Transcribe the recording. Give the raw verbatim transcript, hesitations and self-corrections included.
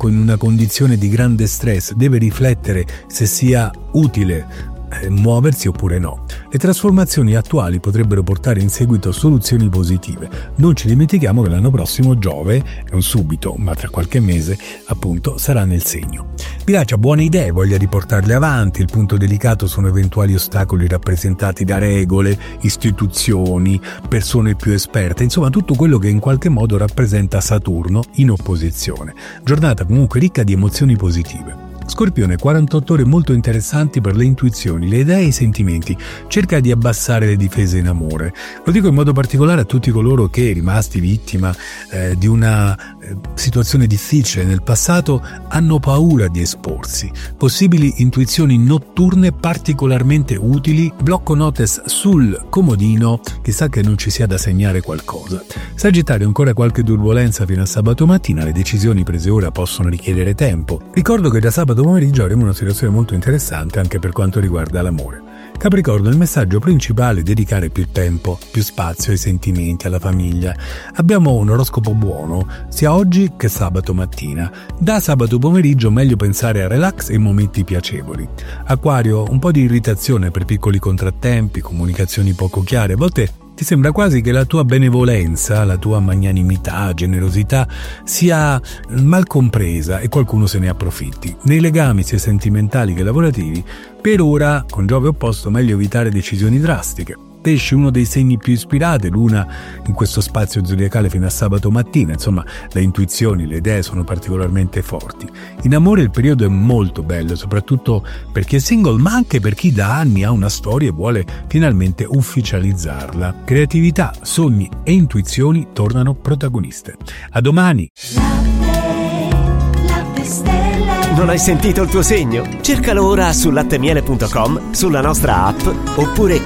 ecco, in una condizione di grande stress, deve riflettere se sia utile eh, muoversi oppure no. Le trasformazioni attuali potrebbero portare in seguito soluzioni positive. Non ci dimentichiamo che l'anno prossimo Giove, non subito, ma tra qualche mese, appunto, sarà nel segno. Bilancia ha buone idee, voglia riportarle avanti. Il punto delicato sono eventuali ostacoli rappresentati da regole, istituzioni, persone più esperte, insomma tutto quello che in qualche modo rappresenta Saturno in opposizione. Giornata comunque ricca di emozioni positive. Scorpione, quarantotto ore molto interessanti per le intuizioni, le idee e i sentimenti. Cerca di abbassare le difese in amore. Lo dico in modo particolare a tutti coloro che, rimasti vittima eh, di una eh, situazione difficile nel passato, hanno paura di esporsi. Possibili intuizioni notturne particolarmente utili. Blocco notes sul comodino, chissà che non ci sia da segnare qualcosa. Sagittario, ancora qualche turbolenza fino a sabato mattina, le decisioni prese ora possono richiedere tempo. Ricordo che da sabato pomeriggio avremo una situazione molto interessante anche per quanto riguarda l'amore. Capricorno, il messaggio principale è dedicare più tempo, più spazio ai sentimenti, alla famiglia. Abbiamo un oroscopo buono sia oggi che sabato mattina. Da sabato pomeriggio meglio pensare a relax e momenti piacevoli. Acquario, un po' di irritazione per piccoli contrattempi, comunicazioni poco chiare, a volte ti sembra quasi che la tua benevolenza, la tua magnanimità, generosità sia mal compresa e qualcuno se ne approfitti. Nei legami sia sentimentali che lavorativi, per ora, con Giove opposto, meglio evitare decisioni drastiche. Pesci, uno dei segni più ispirati, Luna in questo spazio zodiacale fino a sabato mattina, insomma le intuizioni, le idee sono particolarmente forti. In amore il periodo è molto bello, soprattutto per chi è single, ma anche per chi da anni ha una storia e vuole finalmente ufficializzarla. Creatività, sogni e intuizioni tornano protagoniste. A domani! Non hai sentito il tuo segno? Cercalo ora su lattemiele punto com, sulla nostra app oppure